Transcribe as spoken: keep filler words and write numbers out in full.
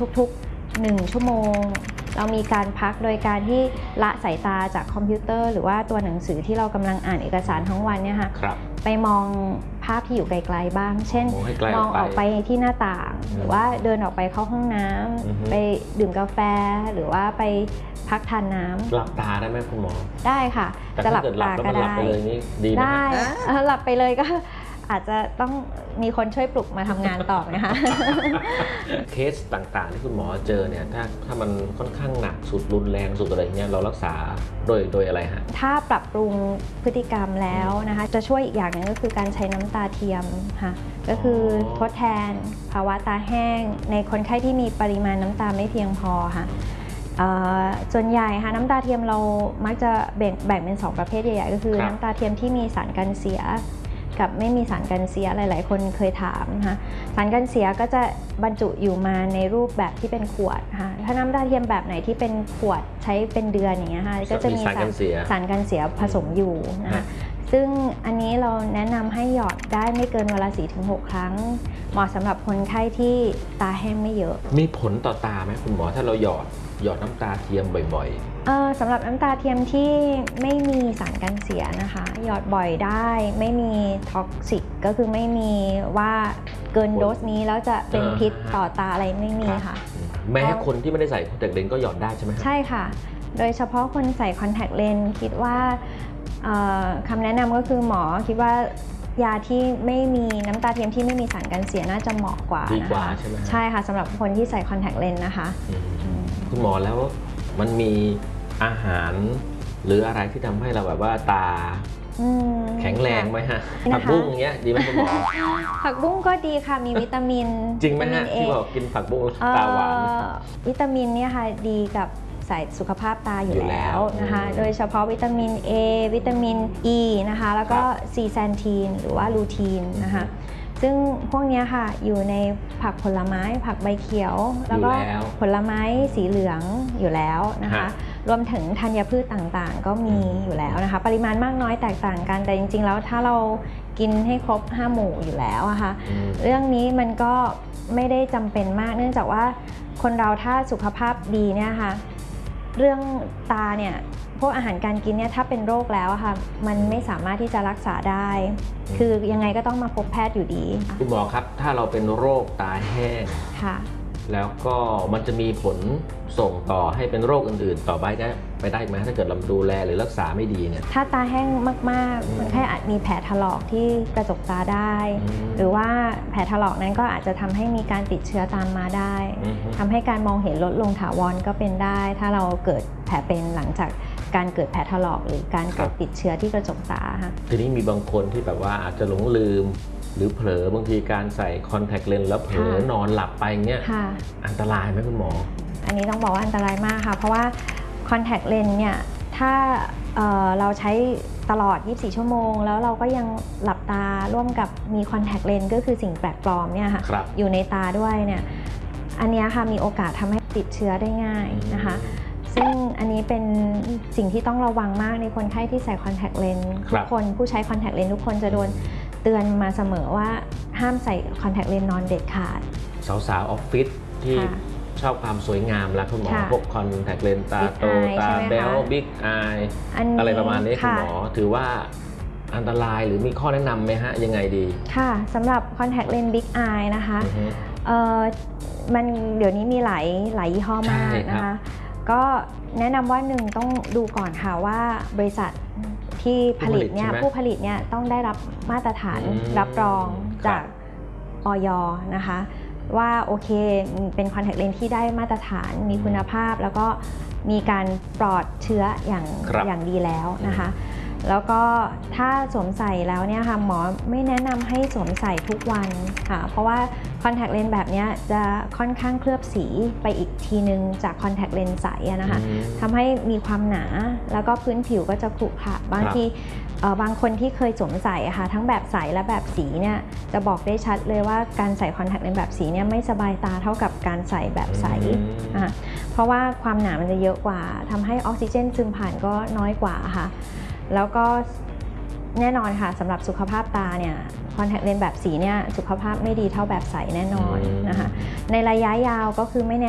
ทุกๆหนึ่งชั่วโมงเรามีการพักโดยการที่ละสายตาจากคอมพิวเตอร์หรือว่าตัวหนังสือที่เรากำลังอ่านเอกสารทั้งวันเนี่ยค่ะไปมองภาพที่อยู่ไกลๆบ้างเช่นมองออกไปที่หน้าต่างหรือว่าเดินออกไปเข้าห้องน้ำไปดื่มกาแฟหรือว่าไปพักทานน้ำหลับตาได้ไหมคุณหมอได้ค่ะจะหลับตาก็ได้ได้หลับไปเลยก็อาจจะต้องมีคนช่วยปลุกมาทำงานต่อนะคะเคสต่างๆที่คุณหมอเจอเนี่ยถ้าถ้ามันค่อนข้างหนักสุดรุนแรงสุดอะไรเงี้ยเรารักษาโดยโดยอะไรฮะถ้าปรับปรุงพฤติกรรมแล้วนะคะจะช่วยอีกอย่างหนึ่งก็คือการใช้น้ำตาเทียมค่ะก็คือทดแทนภาวะตาแห้งในคนไข้ที่มีปริมาณน้ำตาไม่เพียงพอค่ะส่วนใหญ่ค่ะน้ำตาเทียมเรามักจะแบ่งแบ่งเป็นสองประเภทใหญ่ๆก็คือน้ำตาเทียมที่มีสารกันเสียกับไม่มีสารกันเสียหลายๆคนเคยถามนะคะสารกันเสียก็จะบรรจุอยู่มาในรูปแบบที่เป็นขวดค่ะถ้าน้ำตาเทียมแบบไหนที่เป็นขวดใช้เป็นเดือนอย่างเงี้ยค่ะก็จะมีสารกันเสียสารกันเสียผสมอยู่นะคะซึ่งอันนี้เราแนะนำให้หยอดได้ไม่เกินเวลา สี่ถึงหก ครั้งเหมาะสำหรับคนไข้ที่ตาแห้งไม่เยอะมีผลต่อตาไหมคุณหมอถ้าเราหยอดหยอดน้ำตาเทียมบ่อยๆสำหรับน้ำตาเทียมที่ไม่มีสารกันเสียนะคะหยอดบ่อยได้ไม่มีท็อกซิกก็คือไม่มีว่าเกินโดสนี้แล้วจะเป็นพิษต่อตาอะไรไม่มีค่ะแม้คนที่ไม่ได้ใส่คอนแทคเลนส์ก็หยอดได้ใช่ไหมใช่ค่ะโดยเฉพาะคนใส่คอนแทคเลนส์คิดว่าคำแนะนำก็คือหมอคิดว่ายาที่ไม่มีน้ำตาเทียมที่ไม่มีสารกันเสียน่าจะเหมาะกว่านะคะใช่ไหมใช่ค่ะสำหรับคนที่ใส่คอนแทคเลนส์นะคะคุณหมอแล้วมันมีอาหารหรืออะไรที่ทำให้เราแบบว่าตาแข็งแรงไหมฮะผักบุ้งเงี้ยดีไหมคุณหมอผักบุ้งก็ดีค่ะมีวิตามินจริงไหมฮะที่บอกกินผักบุ้งตาหวานวิตามินเนี่ยค่ะดีกับสายสุขภาพตาอยู่แล้วนะคะโดยเฉพาะวิตามิน A วิตามิน E นะคะแล้วก็ซีแซนทีนหรือว่าลูทีนนะคะซึ่งพวกนี้ค่ะอยู่ในผักผลไม้ผักใบเขียวแล้วก็ผลไม้สีเหลืองอยู่แล้วนะคะรวมถึงธัญพืชต่างๆก็มีอยู่แล้วนะคะปริมาณมากน้อยแตกต่างกันแต่จริงๆแล้วถ้าเรากินให้ครบห้าหมู่อยู่แล้วอะค่ะเรื่องนี้มันก็ไม่ได้จำเป็นมากเนื่องจากว่าคนเราถ้าสุขภาพดีเนี่ยค่ะเรื่องตาเนี่ยพวกอาหารการกินเนี่ยถ้าเป็นโรคแล้วค่ะมันไม่สามารถที่จะรักษาได้คือยังไงก็ต้องมาพบแพทย์อยู่ดีคุณหมอครับถ้าเราเป็นโรคตาแห้งค่ะแล้วก็มันจะมีผลส่งต่อให้เป็นโรคอื่นๆต่อไปได้ไปได้ไหมถ้าเกิดเราดูแลหรือรักษาไม่ดีเนี่ยถ้าตาแห้งมากๆคนไข้อาจมีแผลถลอกที่กระจกตาได้หรือว่าแผลถลอกนั้นก็อาจจะทำให้มีการติดเชื้อตามมาได้ทำให้การมองเห็นลดลงถาวรก็เป็นได้ถ้าเราเกิดแผลเป็นหลังจากการเกิดแผลถลอกหรือการเกิดติดเชื้อที่กระจกตาค่ะทีนี้มีบางคนที่แบบว่าอาจจะหลงลืมหรือเผลอบางทีการใส่คอนแทคเลนส์แล้วเผลอนอนหลับไปเงี้ยอันตรายไหมคุณหมออันนี้ต้องบอกว่าอันตรายมากค่ะเพราะว่าคอนแทคเลนส์เนี่ยถ้า เ, เราใช้ตลอดยี่สิบสี่ชั่วโมงแล้วเราก็ยังหลับตาร่วมกับมีคอนแทคเลนส์ก็คือสิ่งแปลกปลอมเนี่ยค่ะอยู่ในตาด้วยเนี่ยอันนี้ค่ะมีโอกาสทำให้ติดเชื้อได้ง่ายนะคะซึ่งอันนี้เป็นสิ่งที่ต้องระวังมากในคนไข้ที่ใส่คอนแทคเลนส์ทุกคนผู้ใช้คอนแทคเลนส์ทุกคนจะโดนเตือนมาเสมอว่าห้ามใส่คอนแทคเลนส์นอนเด็ดขาดสาวๆออฟฟิศที่ชอบความสวยงามแล้วคุณหมอพวกคอนแทคเลนส์ตาโตตาแบ๊วบิ๊กอายอะไรประมาณนี้คุณหมอถือว่าอันตรายหรือมีข้อแนะนำไหมฮะยังไงดีค่ะสำหรับคอนแทคเลนส์บิ๊กอายนะคะมันเดี๋ยวนี้มีหลายหลายยี่ห้อมากนะคะก็แนะนำว่าหนึ่งต้องดูก่อนค่ะว่าบริษัทที่ผลิตเนี่ยผู้ผลิตเนี่ยต้องได้รับมาตรฐานรับรองจากอย.นะคะว่าโอเคเป็นคอนแทคเลนส์ที่ได้มาตรฐานมีคุณภาพแล้วก็มีการปลอดเชื้ออย่างอย่างดีแล้วนะคะแล้วก็ถ้าสวมใส่แล้วเนี่ยค่ะหมอไม่แนะนำให้สวมใส่ทุกวันค่ะเพราะว่าคอนแทคเลนส์แบบนี้จะค่อนข้างเคลือบสีไปอีกทีนึงจากคอนแทคเลนส์ใสนะคะทำให้มีความหนาแล้วก็พื้นผิวก็จะขรุขระบางทีบางคนที่เคยสวมใส่ค่ะทั้งแบบใสและแบบสีเนี่ยจะบอกได้ชัดเลยว่าการใส่คอนแทคเลนส์แบบสีเนี่ยไม่สบายตาเท่ากับการใส่แบบใสเพราะว่าความหนามันจะเยอะกว่าทำให้ออกซิเจนซึมผ่านก็น้อยกว่าค่ะแล้วก็แน่นอนค่ะสำหรับสุขภาพตาเนี่ยคอนแทคเลนส์แบบสีเนี่ยสุขภาพไม่ดีเท่าแบบใสแน่นอนนะคะในระยะยาวก็คือไม่แน่